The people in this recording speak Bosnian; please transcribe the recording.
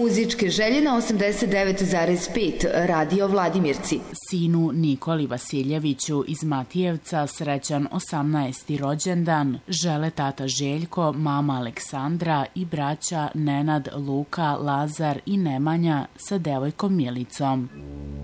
muzičke želje na 89,5 Radio Vladimirci. Sinu Nikoli Vasiljeviću iz Matijevca srećan 18. rođendan žele tata Željko, mama Aleksandra i braća Nenad, Luka, Lazar i Nemanja sa devojkom Milicom.